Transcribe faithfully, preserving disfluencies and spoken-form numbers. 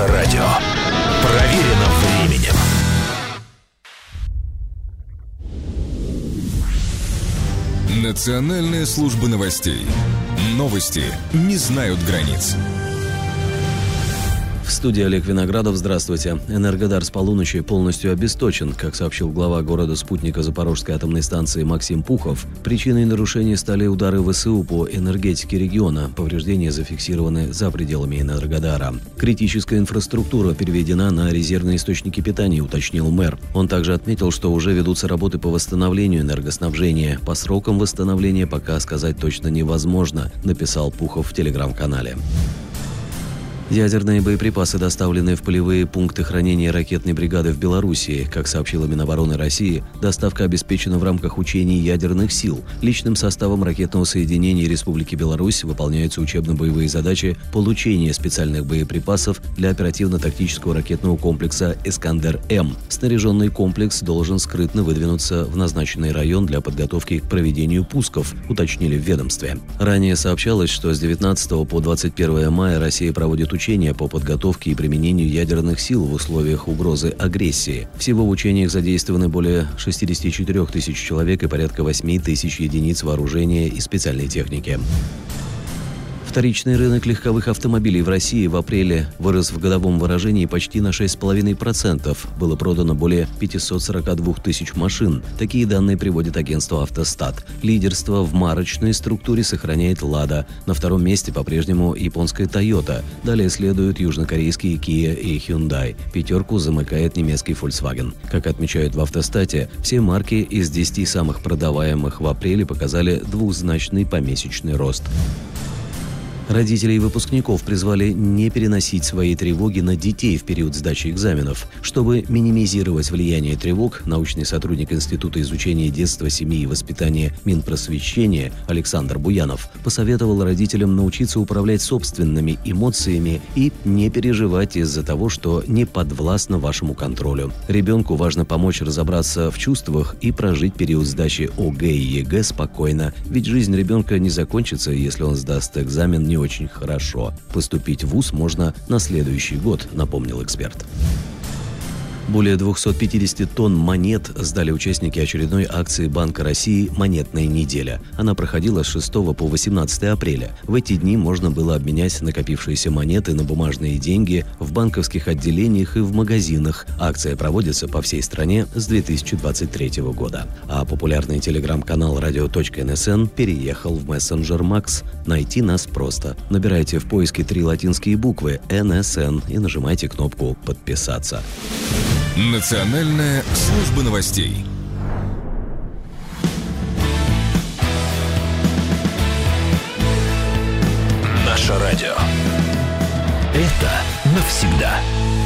Наше радио. Проверено временем. Национальная служба новостей. Новости не знают границ. В студии Олег Виноградов. Здравствуйте. Энергодар с полуночи полностью обесточен. Как сообщил глава города-спутника Запорожской атомной станции Максим Пухов, причиной нарушений стали удары ВСУ по энергетике региона. Повреждения зафиксированы за пределами Энергодара. Критическая инфраструктура переведена на резервные источники питания, уточнил мэр. Он также отметил, что уже ведутся работы по восстановлению энергоснабжения. По срокам восстановления пока сказать точно невозможно, написал Пухов в телеграм-канале. Ядерные боеприпасы, доставленные в полевые пункты хранения ракетной бригады в Белоруссии. Как сообщила Минобороны России, доставка обеспечена в рамках учений ядерных сил. Личным составом ракетного соединения Республики Беларусь выполняются учебно-боевые задачи получения специальных боеприпасов для оперативно-тактического ракетного комплекса «Искандер-М». Снаряженный комплекс должен скрытно выдвинуться в назначенный район для подготовки к проведению пусков, уточнили в ведомстве. Ранее сообщалось, что с девятнадцатого по двадцать первое мая Россия проводит учения Учения по подготовке и применению ядерных сил в условиях угрозы агрессии. Всего в учениях задействованы более шестьдесят четыре тысячи человек и порядка восемь тысяч единиц вооружения и специальной техники. Вторичный рынок легковых автомобилей в России в апреле вырос в годовом выражении почти на шесть целых пять десятых процента. Было продано более пятьсот сорок два тысяч машин. Такие данные приводит агентство «Автостат». Лидерство в марочной структуре сохраняет «Лада». На втором месте по-прежнему японская «Тойота». Далее следуют южнокорейские «Киа» и «Хюндай». Пятерку замыкает немецкий «Фольксваген». Как отмечают в «Автостате», все марки из десяти самых продаваемых в апреле показали двухзначный помесячный рост. Родителей выпускников призвали не переносить свои тревоги на детей в период сдачи экзаменов. Чтобы минимизировать влияние тревог, научный сотрудник Института изучения детства, семьи и воспитания Минпросвещения Александр Буянов посоветовал родителям научиться управлять собственными эмоциями и не переживать из-за того, что не подвластно вашему контролю. Ребенку важно помочь разобраться в чувствах и прожить период сдачи ОГЭ и ЕГЭ спокойно, ведь жизнь ребенка не закончится, если он сдаст экзамен не очень хорошо. Поступить в вуз можно на следующий год, напомнил эксперт. Более двухсот пятидесяти тонн монет сдали участники очередной акции Банка России «Монетная неделя». Она проходила с шестого по восемнадцатое апреля. В эти дни можно было обменять накопившиеся монеты на бумажные деньги в банковских отделениях и в магазинах. Акция проводится по всей стране с две тысячи двадцать третьего года. А популярный телеграм-канал радио точка эн эс эн переехал в мессенджер Макс. Найти нас просто. Набирайте в поиске три латинские буквы эн эс эн и нажимайте кнопку «Подписаться». Национальная служба новостей. Наше радио. Это навсегда.